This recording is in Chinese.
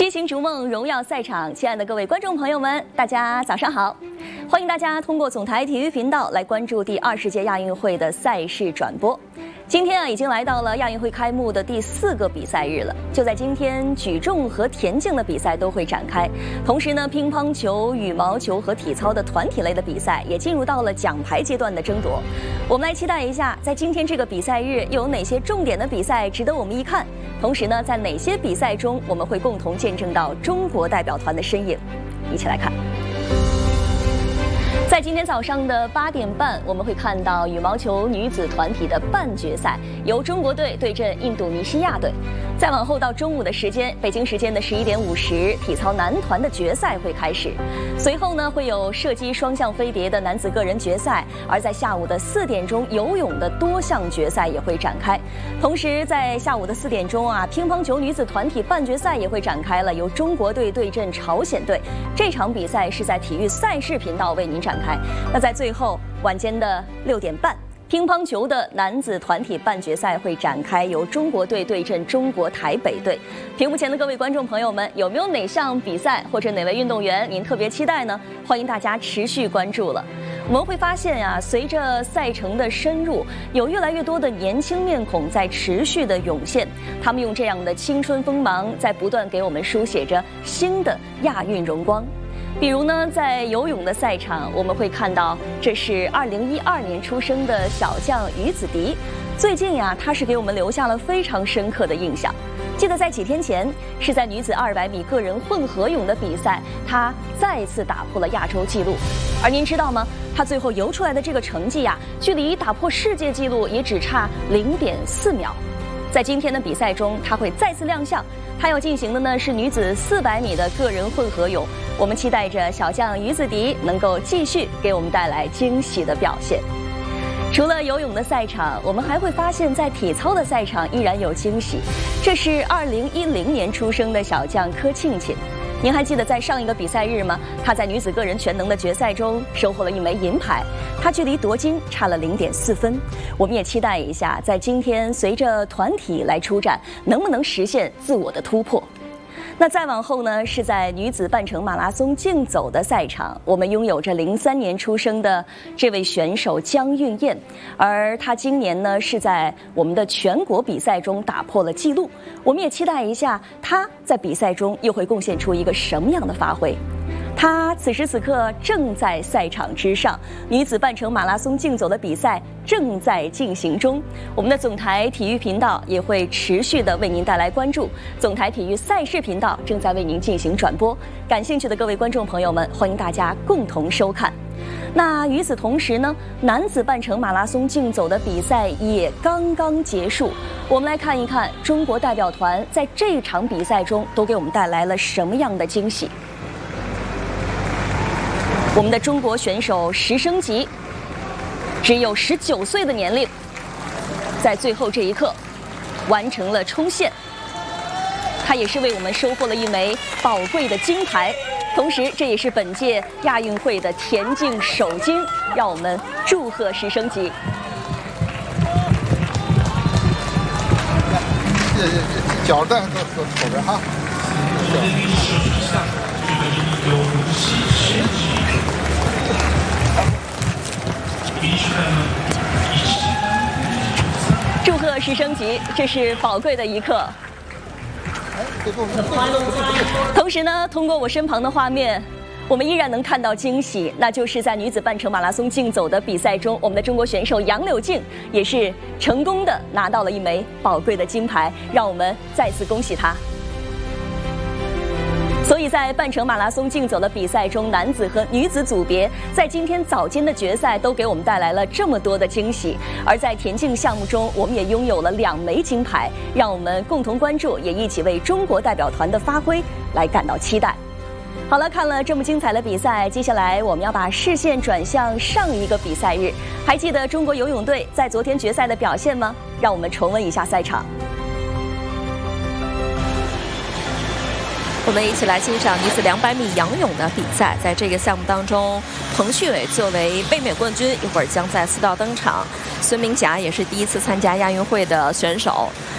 骑行逐梦荣耀赛场，亲爱的各位观众朋友们，大家早上好！欢迎大家通过总台体育频道来关注第20届亚运会的赛事转播。今天已经来到了亚运会开幕的第4个比赛日了。就在今天，举重和田径的比赛都会展开，同时呢，乒乓球、羽毛球和体操的团体类的比赛也进入到了奖牌阶段的争夺。我们来期待一下，在今天这个比赛日又有哪些重点的比赛值得我们一看？同时呢，在哪些比赛中我们会共同见证到中国代表团的身影？一起来看。在今天早上的8点半，我们会看到羽毛球女子团体的半决赛，由中国队对阵印度尼西亚队。再往后到中午的时间，北京时间的11点50，体操男团的决赛会开始。随后呢，会有射击双项飞碟的男子个人决赛，而在下午的4点钟，游泳的多项决赛也会展开。同时，在下午的4点钟乒乓球女子团体半决赛也会展开了，由中国队对阵朝鲜队。这场比赛是在体育赛事频道为您展开。那在最后晚间的6点半，乒乓球的男子团体半决赛会展开，由中国队对阵中国台北队。屏幕前的各位观众朋友们，有没有哪项比赛或者哪位运动员您特别期待呢？欢迎大家持续关注了。我们会发现随着赛程的深入，有越来越多的年轻面孔在持续的涌现，他们用这样的青春锋芒，在不断给我们书写着新的亚运荣光。比如呢，在游泳的赛场，我们会看到这是2012年出生的小将于子迪。最近他是给我们留下了非常深刻的印象。记得在几天前，是在女子200米个人混合泳的比赛，她再次打破了亚洲纪录。而您知道吗？她最后游出来的这个成绩距离打破世界纪录也只差0.4秒。在今天的比赛中，她会再次亮相。她要进行的呢是女子400米的个人混合泳。我们期待着小将于子迪能够继续给我们带来惊喜的表现。除了游泳的赛场，我们还会发现，在体操的赛场依然有惊喜。这是2010年出生的小将柯庆庆。您还记得在上一个比赛日吗？她在女子个人全能的决赛中收获了1枚银牌，她距离夺金差了0.4分。我们也期待一下，在今天随着团体来出战，能不能实现自我的突破。那再往后呢，是在女子半程马拉松竞走的赛场，我们拥有着03年出生的这位选手江韵燕，而她今年呢是在我们的全国比赛中打破了纪录。我们也期待一下，她在比赛中又会贡献出一个什么样的发挥。她此时此刻正在赛场之上，女子半程马拉松竞走的比赛正在进行中。我们的总台体育频道也会持续的为您带来关注，总台体育赛事频道正在为您进行转播。感兴趣的各位观众朋友们，欢迎大家共同收看。那与此同时呢，男子半程马拉松竞走的比赛也刚刚结束。我们来看一看中国代表团在这场比赛中都给我们带来了什么样的惊喜。我们的中国选手石升吉只有19岁的年龄，在最后这一刻完成了冲线，他也是为我们收获了1枚宝贵的金牌，同时这也是本届亚运会的田径首金，让我们祝贺石升吉。 脚带都瞅着哈。 祝贺石升吉，这是宝贵的一刻。同时呢，通过我身旁的画面，我们依然能看到惊喜，那就是在女子半程马拉松竞走的比赛中，我们的中国选手杨柳静也是成功的拿到了1枚宝贵的金牌，让我们再次恭喜她。所以在半程马拉松竞走的比赛中，男子和女子组别在今天早间的决赛都给我们带来了这么多的惊喜。而在田径项目中，我们也拥有了2枚金牌，让我们共同关注，也一起为中国代表团的发挥来感到期待。好了，看了这么精彩的比赛，接下来我们要把视线转向上一个比赛日。还记得中国游泳队在昨天决赛的表现吗？让我们重温一下赛场。 我们一起来欣赏女子200米仰泳的比赛。在这个项目当中，彭旭伟作为卫冕冠军，一会儿将在4道登场。孙明霞也是第一次参加亚运会的选手。